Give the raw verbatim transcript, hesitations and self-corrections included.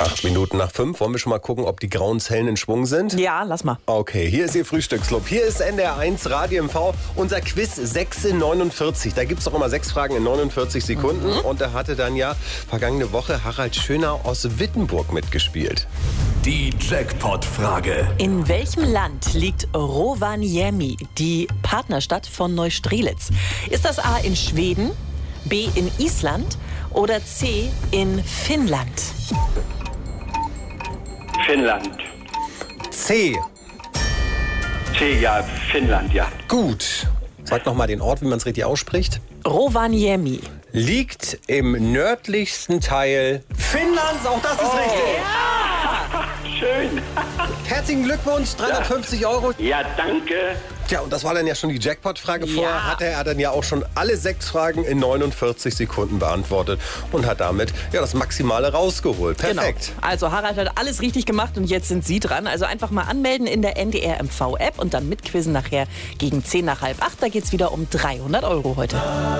Acht Minuten nach fünf. Wollen wir schon mal gucken, ob die grauen Zellen in Schwung sind? Ja, lass mal. Okay, hier ist Ihr Frühstücksclub. Hier ist N D R eins Radio M V. Unser Quiz sechs in neunundvierzig. Da gibt es doch immer sechs Fragen in neunundvierzig Sekunden. Mhm. Und da hatte dann ja vergangene Woche Harald Schönau aus Wittenburg mitgespielt. Die Jackpot-Frage. In welchem Land liegt Rovaniemi, die Partnerstadt von Neustrelitz? Ist das A in Schweden, B in Island oder C in Finnland? Finnland. C. C, ja, Finnland, ja. Gut. Sag noch mal den Ort, wie man es richtig ausspricht. Rovaniemi. Liegt im nördlichsten Teil Finnlands. Auch das ist Oh. richtig. Schön. Herzlichen Glückwunsch, dreihundertfünfzig Euro. Ja, danke. Tja, und das war dann ja schon die Jackpot-Frage. Ja. Vorher hatte er dann ja auch schon alle sechs Fragen in neunundvierzig Sekunden beantwortet und hat damit ja das Maximale rausgeholt. Perfekt. Genau. Also Harald hat alles richtig gemacht und jetzt sind Sie dran. Also einfach mal anmelden in der N D R M V-App und dann mitquizzen nachher gegen zehn nach halb acht. Da geht's wieder um dreihundert Euro heute.